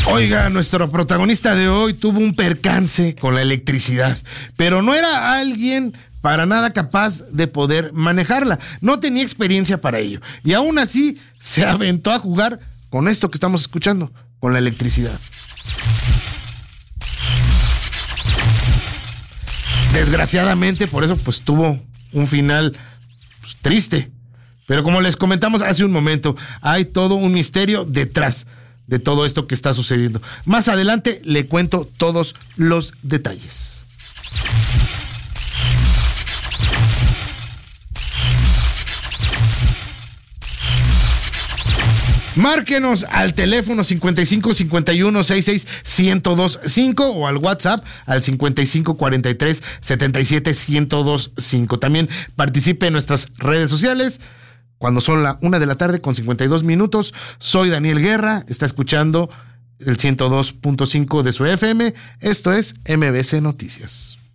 Oiga, nuestro protagonista de hoy tuvo un percance con la electricidad, pero no era alguien para nada capaz de poder manejarla. No tenía experiencia para ello. Y aún así se aventó a jugar con esto que estamos escuchando, con la electricidad. Desgraciadamente, por eso pues tuvo un final triste. Pero como les comentamos hace un momento, hay todo un misterio detrás de todo esto que está sucediendo. Más adelante le cuento todos los detalles. Márquenos al teléfono 55 51 66 1025 o al WhatsApp al 55 43 77 1025. También participe en nuestras redes sociales. Cuando son la 1:00 con 52 minutos, soy Daniel Guerra, está escuchando el 102.5 de su FM. Esto es MBC Noticias.